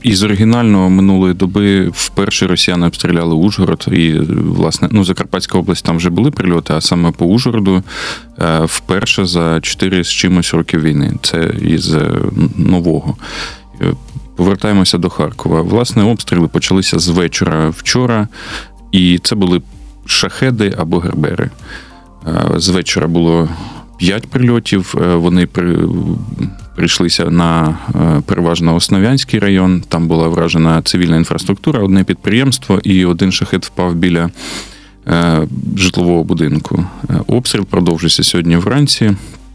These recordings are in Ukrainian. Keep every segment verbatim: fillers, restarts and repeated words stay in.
із оригінального минулої доби вперше росіяни обстріляли Ужгород. І, власне, ну, Закарпатська область, там вже були прильоти, а саме по Ужгороду вперше за чотири з чимось років війни. Це із нового. Повертаємося до Харкова. Власне, обстріли почалися з вечора вчора, і це були шахеди або гербери. З вечора було п'ять прильотів, вони при... прийшлися на переважно Основ'янський район, там була вражена цивільна інфраструктура, одне підприємство, і один шахед впав біля житлового будинку. Обстріл продовжився сьогодні вранці.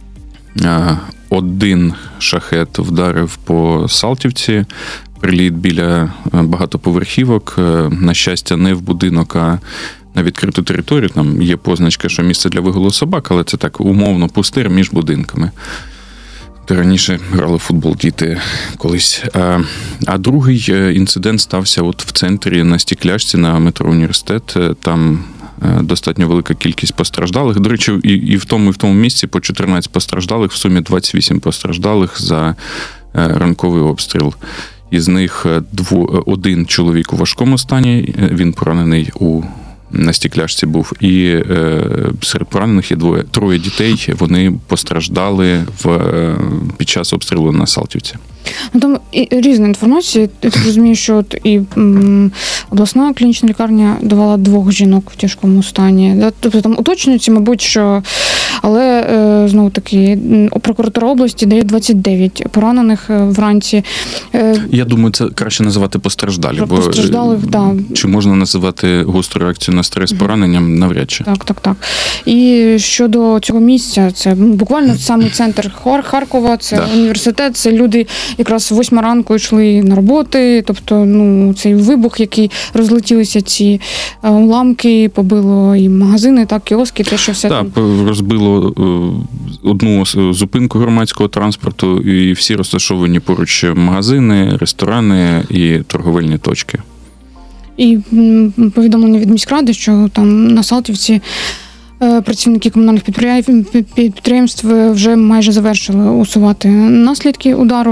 Один шахед вдарив по Салтівці, приліт біля багатоповерхівок, на щастя, не в будинок, а на відкриту територію. Там є позначка, що місце для вигулу собак, але це так умовно пустир між будинками. Де раніше грали в футбол діти колись. А, а другий інцидент стався от в центрі на Стекляшці, на метро Університет. Там достатньо велика кількість постраждалих. До речі, і, і в тому, і в тому місці по чотирнадцять постраждалих, в сумі двадцять вісім постраждалих за ранковий обстріл. Із них дво, один чоловік у важкому стані, він поранений у на Стекляшці був, і е, серед поранених є двоє, троє дітей, вони постраждали в, е, під час обстрілу на Салтівці. Ну, там і різна інформація. Я так розумію, що от і м, обласна клінічна лікарня давала двох жінок в тяжкому стані. Да? Тобто там уточнюється, мабуть, що... Але, е, знову таки, прокуратура області дає двадцять дев'ять поранених вранці. Е, Я думаю, це краще називати постраждалі. Бо постраждалих, да. Чи можна називати гостру реакцію на стрес пораненням? Навряд чи. Так, так, так. І щодо цього місця, це буквально самий центр Харкова, це да. Університет, це люди якраз восьма ранку йшли на роботи, тобто, ну, цей вибух, який розлетілися ці уламки, побило і магазини, так, кіоски, те, що все. Так, там... розбило одну зупинку громадського транспорту, і всі розташовані поруч магазини, ресторани і торговельні точки. І повідомлення від міськради, що там на Салтівці працівники комунальних підприємств вже майже завершили усувати наслідки удару.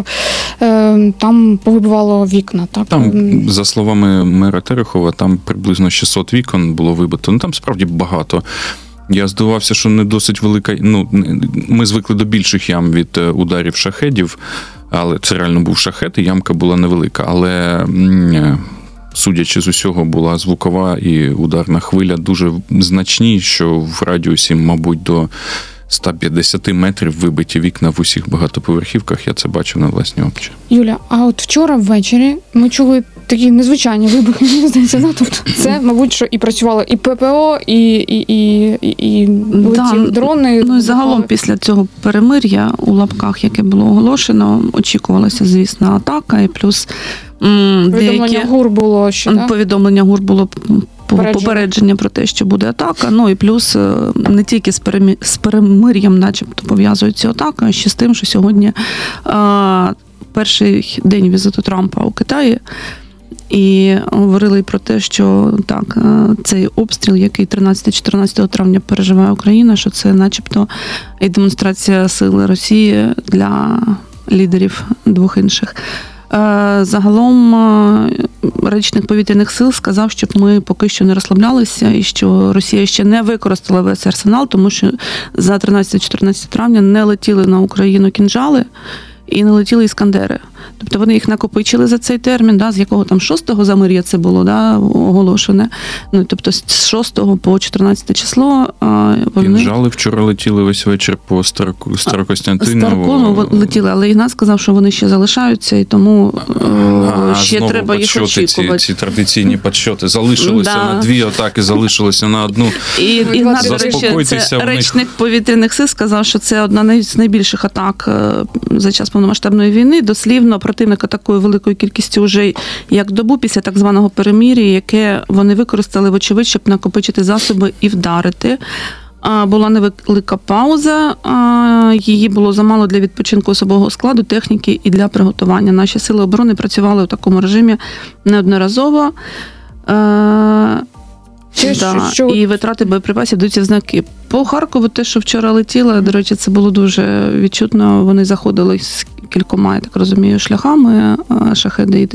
Там повибивало вікна. Так? Там, за словами мера Терехова, там приблизно шістсот вікон було вибито. Ну, там справді багато. Я здивувався, що не досить велика... Ну, ми звикли до більших ям від ударів шахедів, але це реально був шахед, і ямка була невелика. Але... судячи з усього, була звукова і ударна хвиля дуже значні, що в радіусі, мабуть, до сто п'ятдесят метрів вибиті вікна в усіх багатоповерхівках. Я це бачив на власні очі. Юля, а от вчора ввечері ми чули такі незвичайні вибухи, мені здається, да? Тобто це, мабуть, що і працювало і ППО, і, і, і, і, і летіли дрони. Ну і загалом після цього перемир'я у лапках, яке було оголошено, очікувалася, звісно, атака, і плюс м, повідомлення деякі... ГУР було ще, так? Повідомлення ГУР було попередження про те, що буде атака. Ну і плюс не тільки з, перемі... з перемир'ям начебто пов'язують цю атаку, а ще з тим, що сьогодні а, перший день візиту Трампа у Китаї. І говорили про те, що так, цей обстріл, який тринадцятого-чотирнадцятого травня переживає Україна, що це начебто і демонстрація сили Росії для лідерів двох інших. Загалом речник повітряних сил сказав, щоб ми поки що не розслаблялися і що Росія ще не використала весь арсенал, тому що за тринадцятого-чотирнадцятого травня не летіли на Україну кінжали і не летіли іскандери. Тобто вони їх накопичили за цей термін, да, з якого там шостого замир'я це було, да, оголошене. Ну, тобто з шостого по чотирнадцяте число. Вони... Кінжали вчора летіли весь вечір по Староку... Старокостянтинову. Старокону летіли, але Ігнат сказав, що вони ще залишаються, і тому а, ще треба їх очікувати. Ці, ці традиційні підсчоти. Залишилося да. на дві атаки, залишилося на одну. І Ігнат, до речі, це речник повітряних сил сказав, що це одна з найбільших атак за час повномасштабної війни. Дослівно противник атакує великою кількістю вже як добу після так званого перемир'я, яке вони використали, вочевидь, щоб накопичити засоби і вдарити. Була невелика пауза, її було замало для відпочинку особового складу, техніки і для приготування. Наші сили оборони працювали у такому режимі неодноразово. Чи, да. що... І витрати боєприпасів дають знаки. По Харкову те, що вчора летіло, до речі, це було дуже відчутно. Вони заходили з кількома, я так розумію, шляхами, шахеди